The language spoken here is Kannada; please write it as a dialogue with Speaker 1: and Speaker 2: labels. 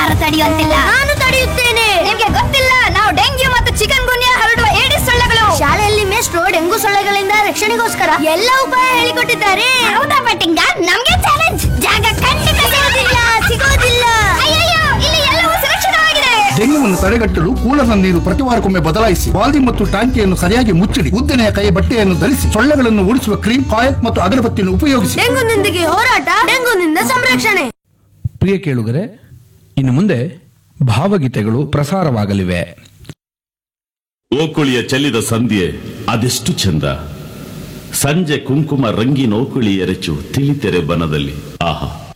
Speaker 1: ಯಾರು ತಡೆಯುವಂತಿಲ್ಲ. ನಾನು ತಡೆಯುತ್ತೇನೆ. ನಿಮ್ಗೆ ಗೊತ್ತಿಲ್ಲ, ನಾವು ಡೆಂಗ್ಯೂ ಮತ್ತು ಚಿಕನ್ ಗುನ್ಯಾ ಹರಡುವ ಏಡಿಸ್ ಸೊಳ್ಳೆಗಳು. ಶಾಲೆಯಲ್ಲಿ ಮೇಷ್ಟ್ರು ಡೆಂಗು ಸೊಳ್ಳೆಗಳಿಂದ ರಕ್ಷಣೆಗೋಸ್ಕರ ಎಲ್ಲ ಉಪಾಯ ಹೇಳಿಕೊಟ್ಟಿದ್ದಾರೆ. ಹೌದಾ ಪಟ್ಟಿಂಗ? ನಮ್ಗೆ ಚಾಲೆಂಜ್. ಜಾಗ ಖಂಡಿತ ಸಿಗೋದಿಲ್ಲ. ಅಯ್ಯಯ್ಯೋ, ಇಲ್ಲಿ ಎಲ್ಲವೂ ಸುರಕ್ಷಿತವಾಗಿದೆ.
Speaker 2: ಡೆಂಗ್ಯೂವನ್ನು ತಡೆಗಟ್ಟಲು ಕೂಲರ್ನ ನೀರು ಪ್ರತಿವಾರಕ್ಕೊಮ್ಮೆ ಬದಲಾಯಿಸಿ, ಬಾಲ್ದಿ ಮತ್ತು ಟಾಂಕಿಯನ್ನು ಸರಿಯಾಗಿ ಮುಚ್ಚಿಡಿ, ಉದ್ದನೆಯ ಕೈ ಬಟ್ಟೆಯನ್ನು ಧರಿಸಿ, ಸೊಳ್ಳೆಗಳನ್ನು ಓಡಿಸುವ ಕ್ರೀಮ್, ಕಾಯಕ್ ಮತ್ತು ಅಗರಬತ್ತಿಯನ್ನು ಉಪಯೋಗಿಸಿ.
Speaker 1: ಡೆಂಗುನೊಂದಿಗೆ ಹೋರಾಟ, ಡೆಂಗುನಿಂದ ಸಂರಕ್ಷಣೆ.
Speaker 3: ಪ್ರಿಯ ಕೇಳುಗರೆ, ಇನ್ನು ಮುಂದೆ ಭಾವಗೀತೆಗಳು ಪ್ರಸಾರವಾಗಲಿವೆ.
Speaker 4: ಓಕುಳಿಯ ಚೆಲ್ಲಿದ ಸಂಧ್ಯೆ ಅದೆಷ್ಟು ಚಂದ, ಸಂಜೆ ಕುಂಕುಮ ರಂಗಿನ ಓಕುಳಿ ಎರಚು ತಿಳಿತೆರೆ ಬನದಲ್ಲಿ. ಆಹಾ,